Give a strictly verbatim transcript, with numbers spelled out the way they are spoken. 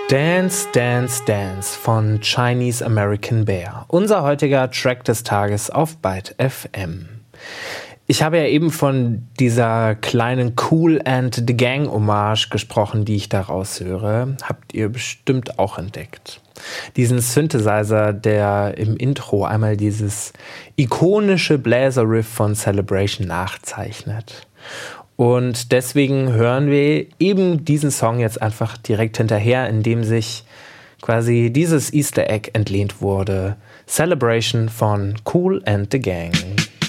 Dance, Dance, Dance von Chinese American Bear. Unser heutiger Track des Tages auf Byte F M. Ich habe ja eben von dieser kleinen Kool and the Gang Hommage gesprochen, die ich da raushöre. Habt ihr bestimmt auch entdeckt. Diesen Synthesizer, der im Intro einmal dieses ikonische Bläser-Riff von Celebration nachzeichnet. Und deswegen hören wir eben diesen Song jetzt einfach direkt hinterher, in dem sich quasi dieses Easter Egg entlehnt wurde. Celebration von Kool and the Gang.